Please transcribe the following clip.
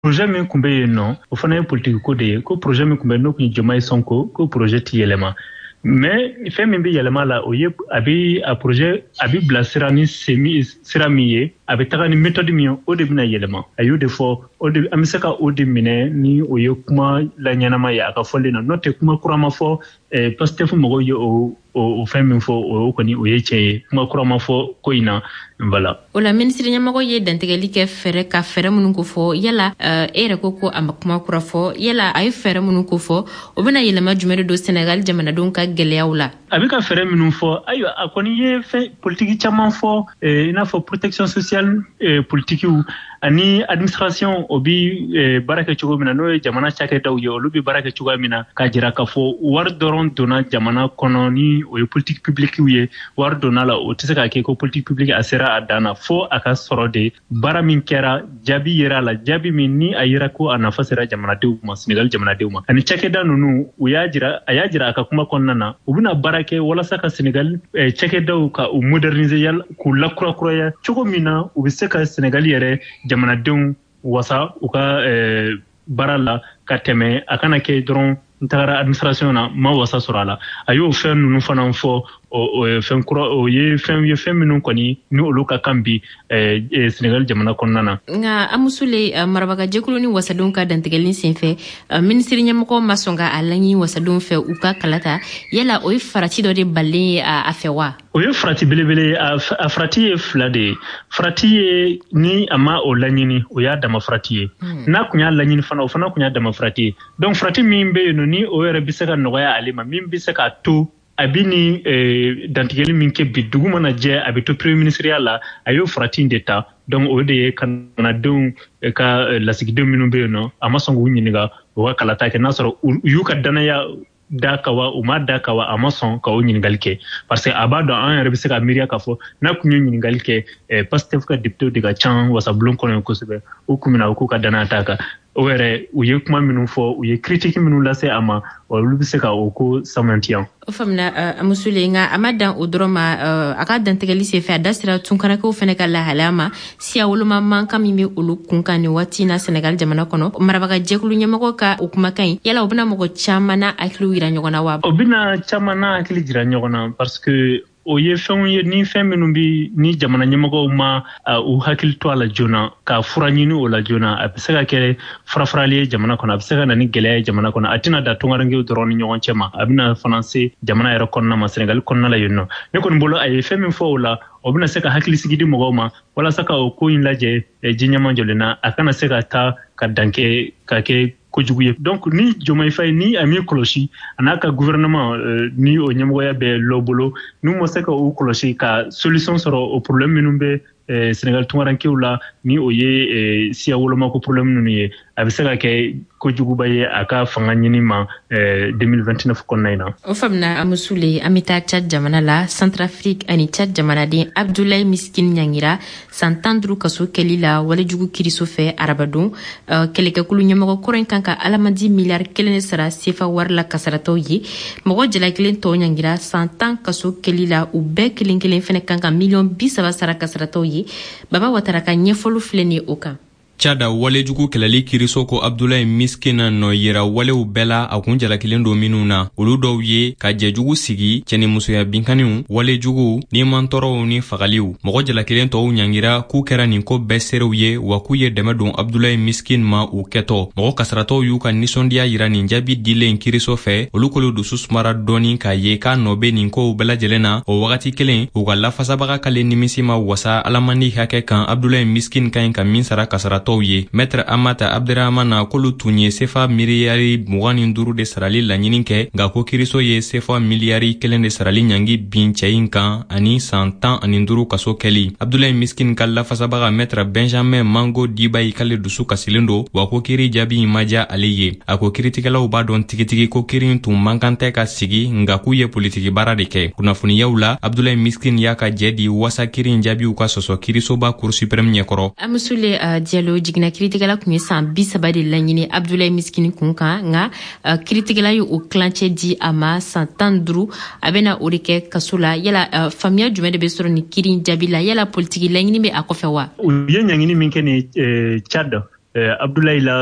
projet min kun bɛ yen nɔ o fana ye politique ko de ye ko projet min kun bɛ n'o kun ye Diomaye Sonko ko projet ti yɛlɛma mais fɛn min bɛ yɛlɛma la o ye a projet a bɛ bila sira ni sira min ye a bɛ taga ni méthode min ye o de bɛna yɛlɛma a y'o de fɔ an bɛ se ka o de minɛ ni o ye kuma la ɲɛnama ye a ka fɔlen na n'o tɛ kuma kurama fɔ Pastef mɔgɔw ye o fɛn min fɔ o kɔni o ye tiɲɛ ye kuma kurama fɔ ko in na voilà. O la ministre ɲɛmɔgɔ ye dantigɛli kɛ fɛɛrɛ minnu ko fɔ yala e yɛrɛ ko a ma kuma kura fɔ yala a ye fɛɛrɛ minnu ko fɔ o bɛna yɛlɛma jumɛn de don Sénégal jamanadenw ka gɛlɛyaw la. A bɛ ka fɛɛrɛ minnu fɔ ayiwa a kɔni ye fɛn politique caman fɔ i n'a fɔ protection sociale politikiw ani administration o bi baara kɛ cogo min na n'o ye jamana cakɛdaw ye olu bi baara kɛ cogoya min na k'a jira k'a fɔ wari dɔrɔn donna jamana kɔnɔ ni o ye politique publiquew ye wari donna la o tɛ se k'a kɛ ko politique publique a sera a dan na fo a ka sɔrɔ de baara min kɛra jaabi yera a la jaabi min ni a yera ko a nafa sera jamanadenw ma Sénégal jamanadenw ma ani cakɛda ninnu a y'a jira a ka kuma kɔnɔna na u bɛna baara kɛ walasa ka Sénégal cakɛdaw ka u moderniser k'u lakurakuraya cogo min na u bɛ se ka Sénégal yɛrɛ jamanadenw wasa u ka baara la ka tɛmɛ a kana kɛ dɔrɔn n tagara administration na ma wasa sɔrɔ a la a y'o fɛn ninnu fana fɔ fɛn kura o ye fɛn minnu kɔni ni olu ka kan bi Sénégal jamana kɔnɔna na. Nka Amusule marabagajɛkulu ni wasadenw ka dantigɛli senfɛ ministre ɲɛmɔgɔ ma sɔn ka a laɲini wasadenw fɛ u ka kalata yala o ye farati dɔ de balen ye a fɛ wa. O ye farati belebele a farati ye fila de ye farati ye ni a ma o laɲini o y'a dama farati ye n'a kun y'a laɲini fana o fana kun y'a dama farati ye donc farati min bɛ yen nɔ ni o yɛrɛ bɛ se ka nɔgɔya ale ma min bɛ se k'a to a bɛ ni dantigɛli min kɛ bi dugu mana jɛ a bɛ to premier ministeriya la a y'o farati de ta donc o de ye jamanadenw ka lasigidenw minnu bɛ yen nɔ a ma sɔn k'u ɲininka o ka kalata kɛ n'a sɔrɔ u y'u ka danaya da kawa u ma da kawa a ma sɔn ka o ɲininkali kɛ parce que a b'a dɔn an yɛrɛ bɛ se ka miiriya k'a fɔ n'a kun ye ɲininkali kɛ Pastef ka député de ka can wasabulon kɔnɔ kosɛbɛ u kun bɛna u k'u ka danaya ta kan o yɛrɛ u ye kuma minnu fɔ u ye critique minnu lase a ma olu bɛ se ka o ko samantiya. O faamuna Amusule nka a ma dan o dɔrɔn ma a ka dantigɛli senfɛ a da sera tunkarakɛw fana ka lahalaya ma siya woloma mankan min bɛ olu kunkan nin waati na Sénégal jamana kɔnɔ marabagajɛkulu ɲɛmɔgɔ ka o kumakan ɲi yala o bɛna mɔgɔ caman na hakiliw jira ɲɔgɔn na wa. O bɛna caman na hakili jira ɲɔgɔn na parce que o ye fɛnw ye ni fɛn minnu bi ni jamana ɲɛmɔgɔw ma u hakili to a la joona ka fura ɲini o la joona a bɛ se ka kɛ farafarali ye jamana kɔnɔ a bɛ se ka na ni gɛlɛya ye jamana kɔnɔ a tɛna da tunkarankew dɔrɔn ni ɲɔgɔn cɛ ma a bɛna fana se jamana yɛrɛ kɔnɔna ma Sénégal kɔnɔna la yen nɔ ne kɔni bolo a ye fɛn min fɔ o la o bɛna se ka hakili sigi di mɔgɔw ma walasa ka o ko in lajɛ ji ɲɛma jɔlen na a kana se ka taa ka dan kɛ ka kɛ kojugu ye donc ni Diomaye Faye ni a min kɔlɔsi a n'a ka gouvernement ni o ɲɛmɔgɔya bɛ lɔ bolo n'u ma se ka o kɔlɔsi ka solution sɔrɔ o problème minnu bɛ Sénégal tunkarankew la ni o ye siya wolomako problème ninnu ye a bɛ se ka kɛ kojuguba ye a ka fanga ɲini ma 2029 kɔnɔna in na. O faamuna Amusule an bɛ taa Tchad jamana la Centrafrique ani Tchad jamanaden Abdoulaye Miskine Ɲangira san 15 kaso kɛli la walejugu kiiriso fɛ arabadon kɛlɛkɛkulu ɲɛmɔgɔ kɔrɔ in kan ka alamandi miliyari 1 de sara CFA wari la kasaratɔw ye mɔgɔ jalakelen tɔ Ɲangira san 10 kaso kɛli la u bɛɛ kelen kelen fɛnɛ kan ka miliyɔn 30 sara kasaratɔw ye Baba Watara ka ɲɛfɔli filɛ ni o kan. Tchada walejugu kɛlɛli kiiriso ko Abdoulaye Miskine nɔ yera walew bɛɛ la a kun jalakilen don minnu na olu dɔw ye ka jɛjugu sigi cɛni musoya binkaniw walejugu ni mantɔrɔw ni fagaliw mɔgɔ jalakilen tɔw Ɲangira k'u kɛra nin ko bɛɛ serew ye wa k'u ye dɛmɛ don Abdoulaye Miskine ma u kɛtɔ mɔgɔ kasaratɔw y'u ka nisɔndiya yira nin jaabi dilen kiiriso fɛ olu kolo dusu sumara dɔɔni k'a ye k'a nɔ bɛ nin kow bɛɛ lajɛlen na o wagati kelen u ka lafasabaga kale nimisi ma wasa alamandi hakɛ kan Abdoulaye Miskine ka ɲi ka min sara kasaratɔw ye Maître Amata Abderrahmana kolu tun ye CFA miliyari 25 de sarali laɲini kɛ nka ko kiiriso ye CFA miliyari 1 de sarali ɲangi bin cɛ in kan ani san 15 kaso kɛli Abdoulaye Miskine ka lafasabaga Maître Benjamin Mango Dibayi k'ale dusu kasilen do wa ko kiiri jaabi ma diya ale ye a ko kiiritigɛlaw b'a dɔn tigitigi ko kiiri tun man kan tɛ ka sigi nka k'u ye politiki baara de kɛ kunnafoniyaw la Abdoulaye Miskine y'a ka jɛ di wasa kiiri jaabiw ka sɔsɔ kiirisoba Cour suprême ɲɛkɔrɔ. Amusule Diallo jigina kiiritigɛla kun ye san 30 de laɲini Abdoulaye Miskine kun kan nka kiiritigɛla ye o kilancɛ di a ma san 15 a bɛna o de kɛ kaso la yala faamuya jumɛn de bɛ sɔrɔ ni kiiri jaabi la yala politiki laɲini bɛ a kɔfɛ wa. U ye ɲaŋini min kɛ ni Tchad Abdoulaye la